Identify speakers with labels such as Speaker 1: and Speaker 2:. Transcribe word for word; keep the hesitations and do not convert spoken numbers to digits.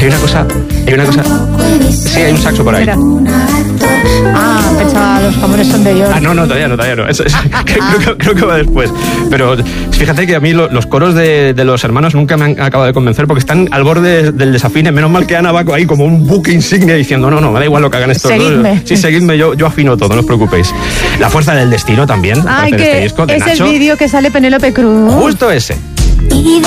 Speaker 1: Hay una cosa, hay una cosa. Sí, hay un saxo por ahí.
Speaker 2: Mira. Ah, pensaba, los jamones son de York.
Speaker 1: Ah, no, no, todavía no, todavía no. Eso, eso, creo, que, creo que va después. Pero fíjate que a mí lo, los coros de, de los hermanos nunca me han acabado de convencer porque están al borde del desafine. Menos mal que Ana va ahí como un buque insignia diciendo, no, no, me da igual lo que hagan estos
Speaker 2: Seguidme.
Speaker 1: dos. Sí, seguidme, yo, yo afino todo, no os preocupéis. La fuerza del destino también.
Speaker 2: Ay,
Speaker 1: de
Speaker 2: que
Speaker 1: este disco, de
Speaker 2: es
Speaker 1: Nacho.
Speaker 2: el vídeo que sale Penélope Cruz.
Speaker 1: Justo ese.